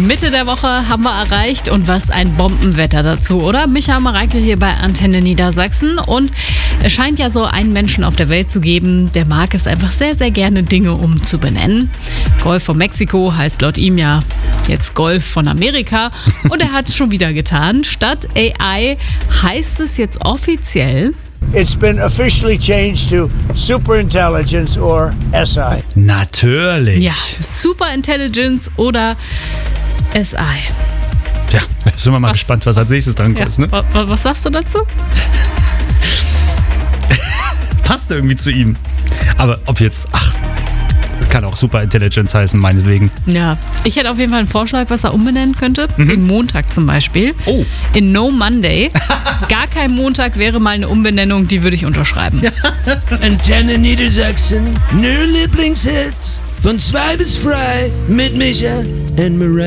Mitte der Woche haben wir erreicht und was ein Bombenwetter dazu, oder? Micha Mareike hier bei Antenne Niedersachsen und es scheint ja so einen Menschen auf der Welt zu geben, der mag es einfach sehr, sehr gerne, Dinge umzubenennen. Golf von Mexiko heißt laut ihm ja jetzt Golf von Amerika und er hat es schon wieder getan. Statt AI heißt es jetzt offiziell: It's been officially changed to Superintelligence or SI. Natürlich. Ja, Superintelligence oder SI. Ja, sind wir mal gespannt, was als nächstes dran kommt. Ja, Ne? was sagst du dazu? Passt irgendwie zu ihm. Aber ob jetzt, kann auch Superintelligence heißen, meinetwegen. Ja, ich hätte auf jeden Fall einen Vorschlag, was er umbenennen könnte. Den Montag zum Beispiel. Oh. In No Monday. Gar kein Montag wäre mal eine Umbenennung, die würde ich unterschreiben. Antenne Niedersachsen, nur Lieblingshits. Von 2 bis 3 mit Micha und Mareike.